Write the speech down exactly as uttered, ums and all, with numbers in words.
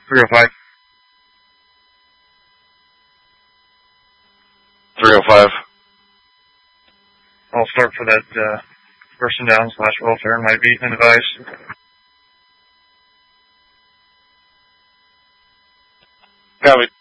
three oh five. three oh five. I'll start for that uh, person down slash welfare and might be an advice. Copy.